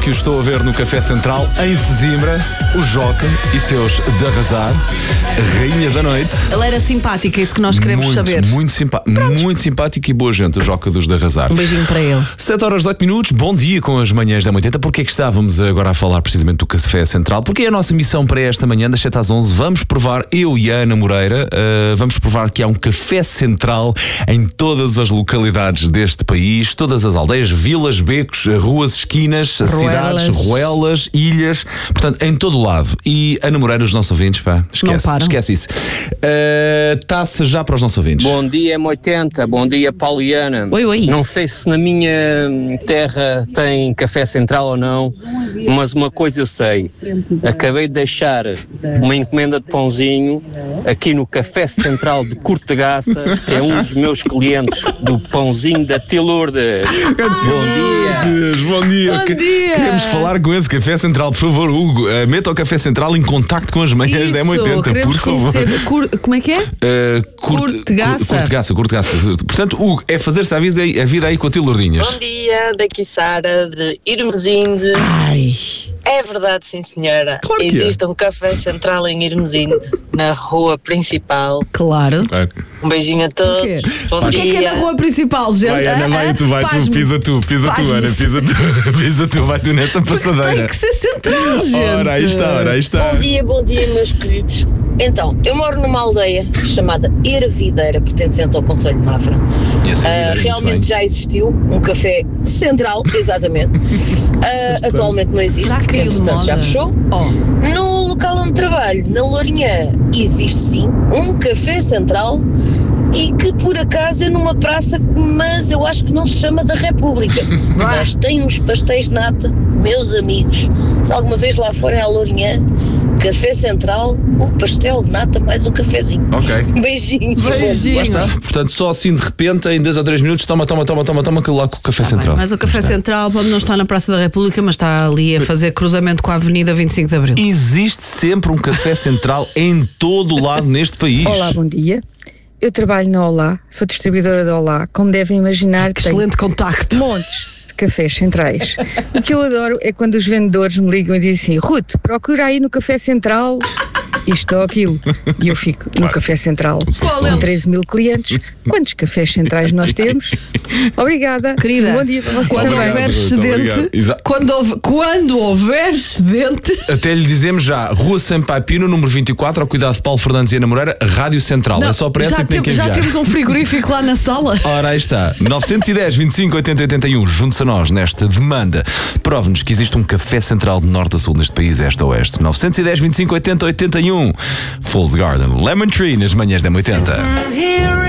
que o estou a ver no Café Central, em Sesimbra, o Joca e seus de arrasar, a rainha da noite. Ela era simpática, é isso que nós queremos saber. Muito simpático e boa gente, o Joca dos de arrasar. Um beijinho para ele. 7 horas 18 minutos, bom dia com as manhãs da 80. Porquê é que estávamos agora a falar precisamente do Café Central? Porque é a nossa missão para esta manhã, das 7 às 11, vamos provar, eu e a Ana Moreira, vamos provar que há um Café Central em todas as localidades deste país, todas as aldeias, vilas, becos, ruas, esquinas, cidades, ruelas, ilhas, portanto, em todo o lado. E Ana Moreira, os nossos ouvintes, pá, esquece isso. Taça já para os nossos ouvintes. Bom dia, M80, bom dia, Paulo e Ana. Oi. Não sei se na minha terra tem Café Central ou não, mas uma coisa eu sei. Acabei de deixar uma encomenda de pãozinho aqui no Café Central de Cortegaça, que é um dos meus clientes do pãozinho da Tia Lourdes. Bom dia. Queremos falar com esse Café Central, por favor, Hugo. Meta o Café Central em contacto com as manhãs da M80, por favor. Como é que é? Cortegaça. Portanto, Hugo, é fazer-se a vida aí com a Tia Lourdinhas. Bom dia, daqui Sara de Irmesinde. É verdade, sim senhora. Claro que existe um Café Central em Irmesinde, na rua principal. Claro. Um beijinho a todos. Bom dia. O que é na rua principal, gente? Vai, Ana, vai tu, pisa tu, Ana, pisa tu, vai tu nessa passadeira. Tem que ser central, gente. Ora, aí está. Bom dia, meus queridos. Então, eu moro numa aldeia chamada Ervideira, pertencente ao Conselho de Mafra. Realmente já existiu um café central, exatamente. Atualmente não existe, porque entretanto já fechou. No local onde trabalho, na Lourinhã, existe sim um café central e que por acaso é numa praça, mas eu acho que não se chama da República. Mas tem uns pastéis de nata, meus amigos. Se alguma vez lá forem à Lourinhã, Café Central, o pastel de nata mais um cafezinho. Ok. Beijinhos. Lá está. Portanto, só assim de repente, em 2 ou 3 minutos, toma aquilo lá com o Café Central. Mas o Café Central pode não estar na Praça da República, mas está ali a fazer cruzamento com a Avenida 25 de Abril. Existe sempre um Café Central em todo o lado neste país. Olá, bom dia. Eu trabalho na Olá, sou distribuidora da Olá. Como devem imaginar, excelente contacto. Montes de cafés centrais. O que eu adoro é quando os vendedores me ligam e dizem assim: Ruth, procura aí no Café Central isto ou aquilo. E eu fico no Café Central. São 13 mil clientes. Quantos cafés centrais nós temos? Obrigada. Querida, bom dia para vocês quando também. houver excedente, quando houver excedente. Até lhe dizemos já, Rua Sampaio Pino, número 24, ao cuidado de Paulo Fernandes e Ana Moreira, Rádio Central. Não, é só para essa que tem que enviar. Já temos um frigorífico lá na sala. Ora, aí está. 910 25 80 81. Junte-se a nós nesta demanda. Prove-nos que existe um Café Central de norte a sul neste país, este a oeste. 910 25 80 81. Fool's Garden, Lemon Tree, nas manhãs da 80.